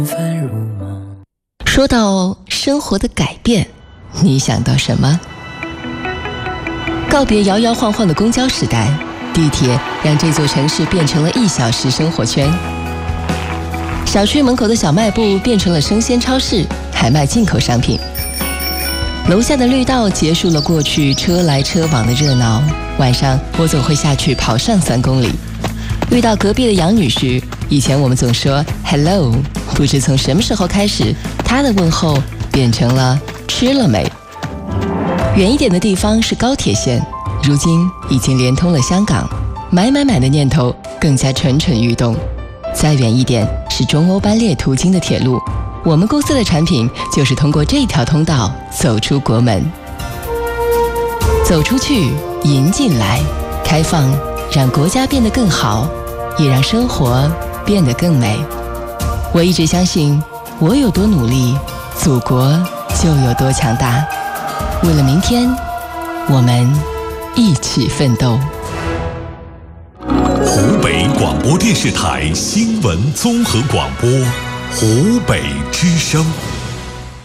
说到生活的改变，你想到什么？告别摇摇晃晃的公交时代，地铁让这座城市变成了1小时生活圈。小区门口的小卖部变成了生鲜超市，还卖进口商品。楼下的绿道结束了过去车来车往的热闹，晚上我总会下去跑上3公里。遇到隔壁的杨女士，以前我们总说 hello， 不知从什么时候开始，她的问候变成了吃了没。远一点的地方是高铁线，如今已经连通了香港，买的念头更加蠢欲动。再远一点是中欧班列途经的铁路，我们公司的产品就是通过这条通道走出国门。走出去，迎进来，开放让国家变得更好，也让生活变得更美。我一直相信，我有多努力，祖国就有多强大。为了明天，我们一起奋斗。 湖北广播电视台新闻综合广播，湖北之声。